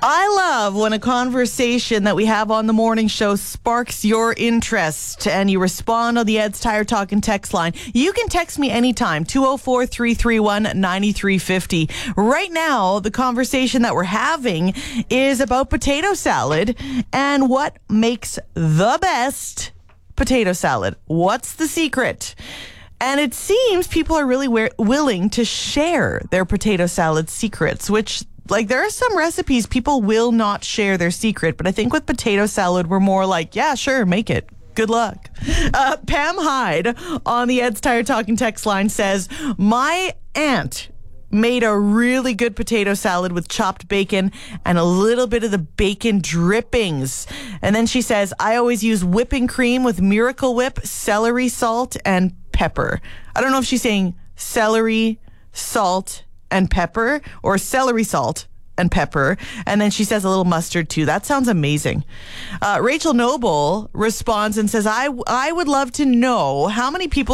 I love when a conversation that we have on the morning show sparks your interest and you respond on the Ed's Tire Talk and text line. You can text me anytime, 204-331-9350. Right now, the conversation that we're having is about potato salad and what makes the best potato salad. What's the secret? And it seems people are really willing to share their potato salad secrets, which, like, there are some recipes people will not share their secret. But I think with potato salad, we're more like, yeah, sure, make it. Good luck. Pam Hyde on the Ed's Tire Talking text line says, my aunt made a really good potato salad with chopped bacon and a little bit of the bacon drippings. And then she says, I always use whipping cream with Miracle Whip, celery, salt, and pepper. I don't know if she's saying celery, salt, and pepper or celery, salt, and pepper. And then she says a little mustard too. That sounds amazing. Rachel Noble responds and says, I would love to know how many people